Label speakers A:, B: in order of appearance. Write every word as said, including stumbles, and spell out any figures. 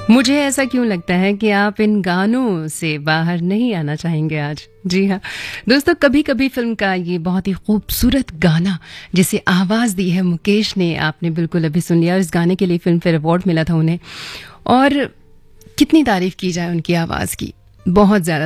A: मुझे ऐसा क्यों लगता है कि आप इन गानों से बाहर नहीं आना चाहेंगे आज। जी हाँ दोस्तों, कभी कभी फिल्म का ये बहुत ही खूबसूरत गाना जिसे आवाज़ दी है मुकेश ने, आपने बिल्कुल अभी सुन लिया। इस गाने के लिए फिल्म फेयर अवार्ड मिला था उन्हें, और कितनी तारीफ की जाए उनकी आवाज़ की, बहुत ज़्यादा